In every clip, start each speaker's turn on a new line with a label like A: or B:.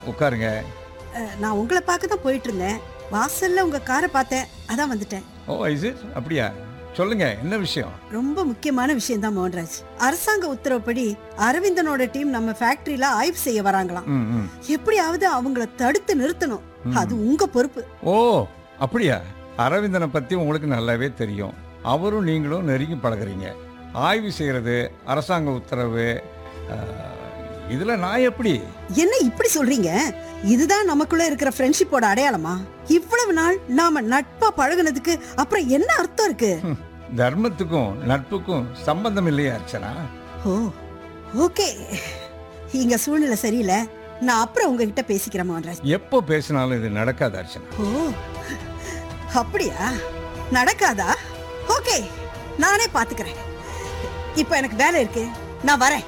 A: உட்காருங்க.
B: நான் உங்களை பார்க்க தான் போயிட்டு இருந்தேன். வாசல்ல உங்க காரை பார்த்தேன், அதான் வந்துட்டேன்.
A: ஓ இஸ் இட்? அப்படியா? சொல்லுங்க, என்ன விஷயம்?
B: ரொம்ப முக்கியமான விஷயம் தான் மோகன்ராஜ். அரசாங்க உத்தரவுப்படி அரவிந்தனோட டீம் நம்ம ஃபேக்டரியில ஆய்வு செய்ய வராங்களாம்.
A: ம், ம்.
B: எப்படியாவது அவங்கள தடுத்து நிறுத்தணும். அது உங்க பொறுப்பு.
A: ஓ அப்படியா? அரவிந்தனை பற்றி உங்களுக்கு நல்லாவே தெரியும். அவரும் நீங்களும் நெருங்கி பழகுறீங்க. ஆய்வு செய்கிறது அரசாங்க உத்தரவு. இதில் நான் எப்படி?
B: என்ன இப்படி சொல்றீங்க? இதுதான் நமக்குள்ள இருக்கிற ஃப்ரெண்ட்ஷிப்போட அடையாளமா? இவ்வளவு நாள் நாம நட்பா பழகுனதுக்கு அப்புறம் என்ன அர்த்தம் இருக்கு?
A: தர்மத்துக்கும் நட்புக்கும் சம்பந்தம் இல்லையா அர்ச்சனா?
B: ஓ ஓகே, இங்க சூழ்நிலை சரியில்லை. நான் அப்புறம் உங்ககிட்ட பேசிக்கிறேன் மோகன்ராஜ்.
A: எப்போ பேசினாலும் இது நடக்காது அர்ச்சனா.
B: ஓ அப்படியா? நடக்காதா? ஓகே, நானே பாத்துக்கிறேன். இப்போ எனக்கு வேலை இருக்கு, நான் வரேன்.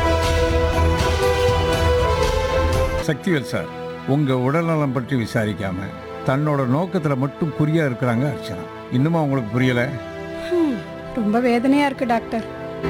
A: சக்திவேல் சார், உங்க உடல்நலம் பற்றி விசாரிக்காம தன்னோட நோக்கத்துல மட்டும் குறியா இருக்கிறாங்க அர்ச்சனா. இன்னுமா உங்களுக்கு புரியல?
C: ரொம்ப வேதனையா இருக்கு டாக்டர்.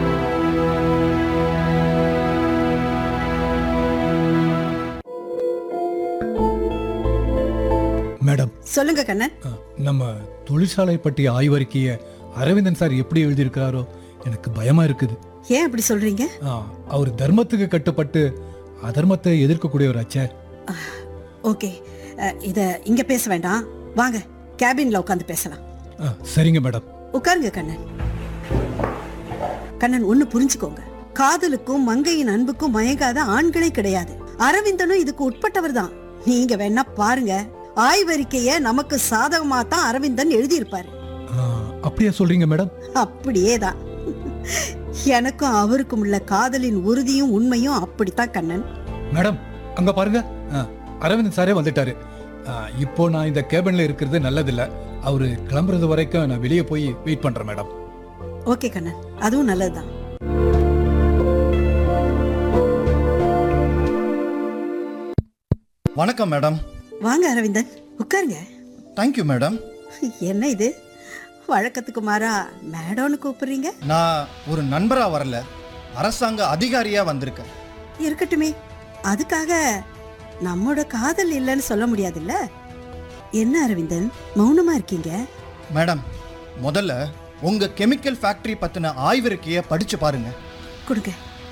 D: மேடம்,
B: சொல்லுங்க கண்ணன்.
D: நம்ம தொழிற்சாலை பற்றிய ஆய்வறிக்கையை அரவிந்தன் சார் எப்படி எழுதியிருக்கிறாரோ எனக்கு பயமா இருக்குது.
B: ஏன் அப்படி சொல்றீங்க?
D: அவர் தர்மத்துக்கு கட்டுப்பட்டு அதர்மத்தை எதிர்க்கக்கூடியவராச்சே.
B: ஓகே, இத இங்க பேச வேண்டாம். வாங்க கேபின்ல உட்கார்ந்து பேசலாம்.
D: சரிங்க மேடம்.
B: உட்காருங்க கண்ணன். கண்ணன், ஒண்ணு புரிஞ்சுக்கோங்க. காதலுக்கும் மங்கையின் அன்புக்கும் மயங்காத ஆண்களே கிடையாது. அரவிந்தனும் இதுக்கு உட்பட்டவர் தான். நீங்க வேணா பாருங்க, ஆய்வறிக்கைய நமக்கு சாதகமா தான் அரவிந்தன் எழுதியிருப்பாரு.
D: அப்படியா சொல்றீங்க மேடம்?
B: அப்படியே தான். எனக்கும் அவருக்கும் உள்ள காதலின் உறுதியும் உண்மையும் அப்படித்தான் கண்ணன்.
D: மேடம், அங்க பாருங்க, அரவிந்தன் சாரே வந்துட்டாரு. இப்போ நான் இந்த கேபின்ல இருக்கிறது நல்லதில்ல. அவரு கிளம்புறது வரைக்கும் நான் வெளியே போய் வெயிட் பண்றேன் மேடம்.
B: ஓகே கண்ணன், அதுவும் நல்லதுதான்.
E: வணக்கம் மேடம்.
B: வாங்க அரவிந்தன், உட்காருங்க.
E: Thank you madam.
B: என்ன இது, வழக்கத்துக்கு மாறா மேடம்னு கூப்பிடுறீங்க?
E: நான் ஒரு நண்பரா வரல, அரசாங்க அதிகாரியா வந்திருக்கேன்.
B: இருக்கட்டுமே, அதுக்காக நம்மோட காதல் இல்லைன்னு சொல்ல முடியாதுல்ல. என்ன அரவிந்தன் மௌனமா இருக்கீங்க?
E: மேடம், முதல்ல உங்க கெமிக்கல் ஃபேக்டரி பத்தின ஆய்வறிக்கையை படிச்சு பாருங்க.
B: கொடுங்க.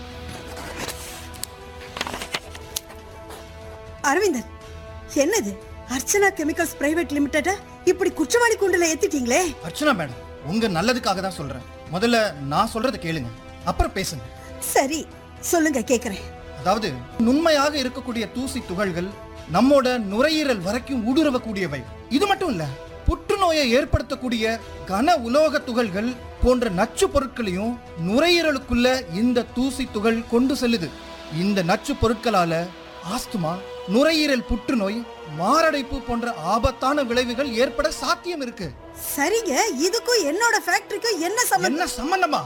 B: அரவிந்தன், என்னது அர்ச்சனா கெமிக்கல்ஸ் பிரைவேட் லிமிடெட் இப்படி குற்றவாளி கூண்டுல ஏத்திட்டீங்களே?
E: அர்ச்சனா மேடம், உங்க நல்லதுக்காக தான் சொல்றேன். முதல்ல நான் சொல்றதை கேளுங்க, அப்புறம் பேசுங்க.
B: சரி சொல்லுங்க, கேக்குறேன்.
E: அதாவது, நுண்மையாக இருக்கக்கூடிய தூசி துகள்கள் நம்மோட நுரையீரல் வரைக்கும் ஊடுருவக்கூடியவை. இது மட்டும் இல்ல, புற்றுநோயை ஏற்படுத்தக்கூடிய கன உலோக துகள்கள் போன்ற நச்சு பொருட்களையும் நுரையீரலுக்குள்ள இந்த தூசி துகள் கொண்டு செல்லுது. இந்த நச்சு பொருட்களால ஆஸ்துமா, நுரையீரல் புற்றுநோய், மாரடைப்பு போன்ற ஆபத்தான விளைவுகள் ஏற்பட சாத்தியம் இருக்கு.
B: சரிங்க, இதுக்கும் என்னோட ஃபேக்டரிக்கும் என்ன
E: சம்பந்தமா?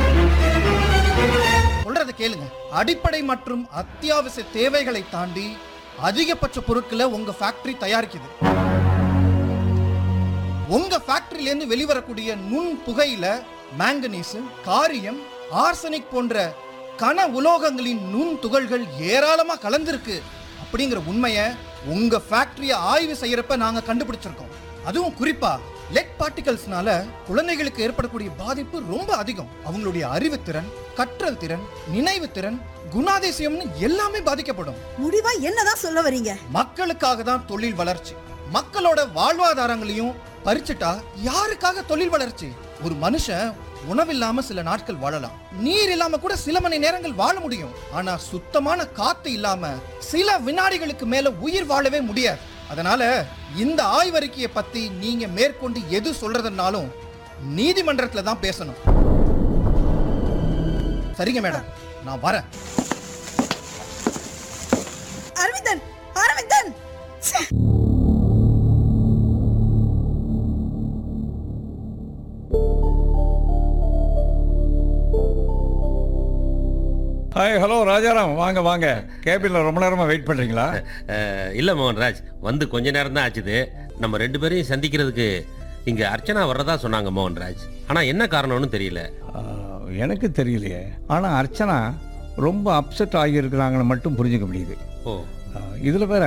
E: சொல்றத கேளுங்க. அடிப்படை மற்றும் அத்தியாவசிய தேவைகளை தாண்டி அதிகபட்ச பொருட்களை உங்க ஃபேக்டரி தயாரிக்குது. உங்க ஃபேக்டரியில இருந்து வெளிவரக்கூடிய நுண் புகையில மாங்கனீஸ், காரியம், ஆர்சனிக் போன்ற கன உலோகங்களின் நுண் துகள்கள் ஏராளமா கலந்திருக்கு அப்படிங்கிற உண்மையை உங்க ஃபேக்டரியை ஆய்வு செய்யறப்ப நாங்க கண்டுபிடிச்சிருக்கோம். அதுவும் குறிப்பா லெட் பார்ட்டிகல்ஸ்னால குழந்தைகளுக்கு ஏற்படக்கூடிய பாதிப்பு ரொம்ப அதிகம். அவங்களுடைய அறிவுத்திறன், கற்றல் திறன், நினைவு திறன், குணாதிசயம்னு எல்லாமே பாதிக்கப்படும்.
B: முடிவா என்னதான் சொல்ல வரீங்க?
E: மக்களுக்காக தான் தொழில் வளர்ச்சி. மக்களோட வாழ்வாதாரங்களையும் பறிச்சுட்டா யாருக்காக தொழில் வளர்ச்சி? ஒரு மனுஷன் உணவில்லாம சில நாட்கள் வாழலாம், நீர் இல்லாம கூட சில மணி நேரங்கள் வாழ முடியும். ஆனா சுத்தமான காத்து இல்லாம சில வினாடிகளுக்கு மேல உயிர் வாழவே முடியாது. அதனால இந்த ஆய்வறிக்கையை பத்தி நீங்க மேற்கொண்டு எது சொல்றதுனாலும் நீதிமன்றத்துல தான் பேசணும். சரிங்க மேடம், நான் வரேன்.
B: அரவிந்தன், அரவிந்தன்!
A: ஹாய், ஹலோ ராஜாராம், வாங்க வாங்க. கேபின்ல ரொம்ப நேரமா வெயிட் பண்றீங்களா?
F: இல்லை மோகன்ராஜ், வந்து கொஞ்ச நேரம் தான் ஆச்சுது. நம்ம ரெண்டு பேரையும் சந்திக்கிறதுக்கு இங்கே அர்ச்சனா வர்றதா சொன்னாங்க மோகன்ராஜ். ஆனால் என்ன காரணம்னு தெரியல.
A: எனக்கு தெரியலையே. ஆனால் அர்ச்சனா ரொம்ப அப்செட் ஆகியிருக்கிறாங்கன்னு மட்டும் புரிஞ்சுக்க முடியுது.
F: ஓ,
A: இதில் வேற